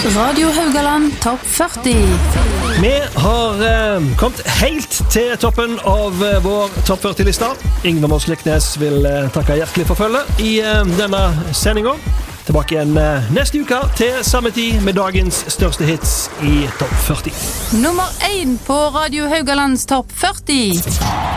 Radio Haugaland Topp 40. Vi har kommet helt til toppen av vår Topp 40-lista. Ingvar Moss Leknes vil takke hjertelig for følget i denne sendingen. Tilbake igjen neste uke til samme tid med dagens største hits i Topp 40. Nummer 1 på Radio Haugalands Topp 40.